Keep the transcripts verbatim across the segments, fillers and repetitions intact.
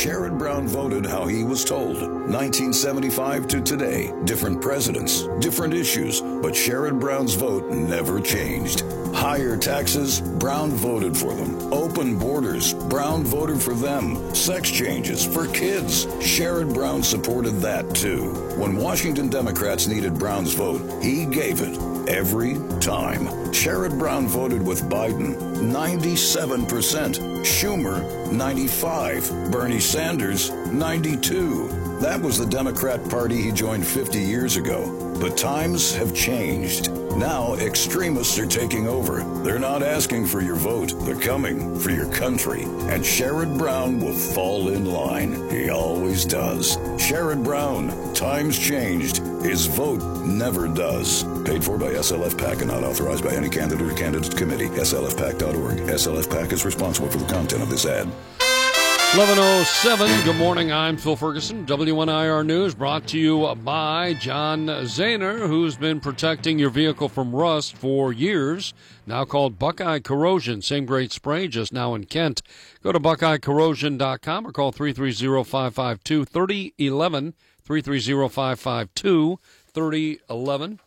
Sherrod Brown voted how he was told. nineteen seventy-five to today, different presidents, different issues, but Sherrod Brown's vote never changed. Higher taxes, Brown voted for them. Open borders, Brown voted for them. Sex changes for kids, Sherrod Brown supported that too. When Washington Democrats needed Brown's vote, he gave it every time. Sherrod Brown voted with Biden, ninety-seven percent. Schumer, ninety-five. Bernie Sanders, ninety-two. That was the Democrat Party he joined fifty years ago. But times have changed. Now extremists are taking over. They're not asking for your vote. They're coming for your country. And Sherrod Brown will fall in line. He always does. Sherrod Brown, times changed. His vote never does. Paid for by S L F PAC and not authorized by any candidate or candidates committee. S L F PAC dot org. S L F PAC is responsible for the content of this ad. eleven oh seven, good morning, I'm Phil Ferguson. W N I R News brought to you by John Zahner, who's been protecting your vehicle from rust for years, now called Buckeye Corrosion. Same great spray, just now in Kent. Go to buckeye corrosion dot com or call three three zero, five five two, three oh one one, three three zero, five five two, three oh one one.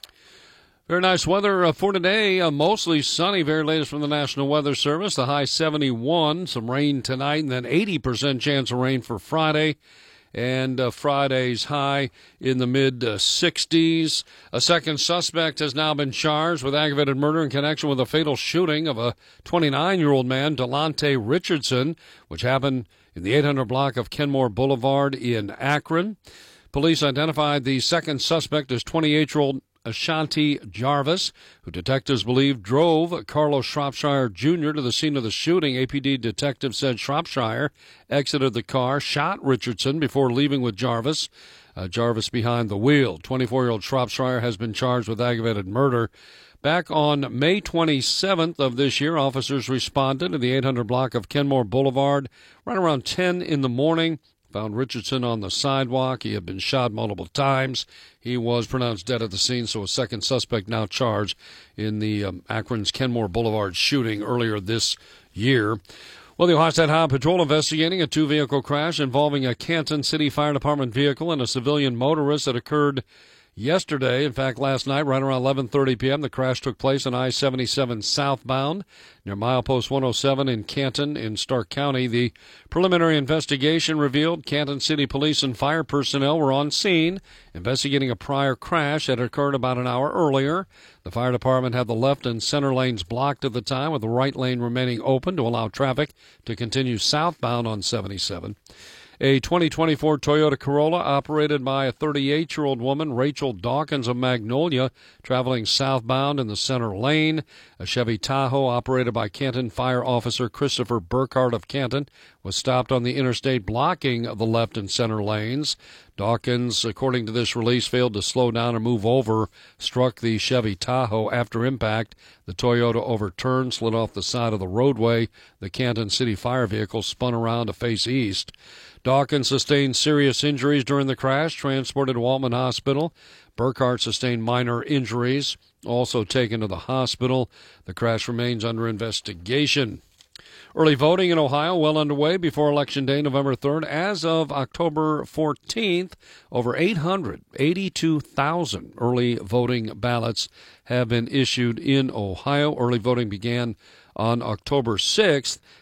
Very nice weather uh, for today. Uh, mostly sunny. Very latest from the National Weather Service. The high seventy-one. Some rain tonight, and then eighty percent chance of rain for Friday. And uh, Friday's high in the mid-sixties. A second suspect has now been charged with aggravated murder in connection with a fatal shooting of a twenty-nine-year-old man, Delonte Richardson, which happened in the eight hundred block of Kenmore Boulevard in Akron. Police identified the second suspect as twenty-eight-year-old Ashanti Jarvis, who detectives believe drove Carlos Shropshire Junior to the scene of the shooting. A P D detective said Shropshire exited the car, shot Richardson before leaving with Jarvis. Uh, Jarvis behind the wheel. twenty-four-year-old Shropshire has been charged with aggravated murder. Back on May twenty-seventh of this year, officers responded to the eight hundred block of Kenmore Boulevard right around ten in the morning. Found Richardson on the sidewalk. He had been shot multiple times. He was pronounced dead at the scene, so a second suspect now charged in the um, Akron's Kenmore Boulevard shooting earlier this year. Well, the Ohio State Highway Patrol investigating a two-vehicle crash involving a Canton City Fire Department vehicle and a civilian motorist that occurred yesterday. In fact, last night, right around eleven thirty p.m., the crash took place on I seventy-seven southbound near milepost one oh seven in Canton in Stark County. The preliminary investigation revealed Canton City Police and fire personnel were on scene investigating a prior crash that occurred about an hour earlier. The fire department had the left and center lanes blocked at the time, with the right lane remaining open to allow traffic to continue southbound on seventy-seven. A twenty twenty-four Toyota Corolla operated by a thirty-eight-year-old woman, Rachel Dawkins of Magnolia, traveling southbound in the center lane. A Chevy Tahoe operated by Canton Fire Officer Christopher Burkhardt of Canton was stopped on the interstate, blocking the left and center lanes. Dawkins, according to this release, failed to slow down or move over, struck the Chevy Tahoe. After impact, the Toyota overturned, slid off the side of the roadway. The Canton City Fire vehicle spun around to face east. Dawkins sustained serious injuries during the crash, transported to Waltman Hospital. Burkhardt sustained minor injuries, also taken to the hospital. The crash remains under investigation. Early voting in Ohio well underway before Election Day, November third. As of October fourteenth, over eight hundred eighty-two thousand early voting ballots have been issued in Ohio. Early voting began on October sixth.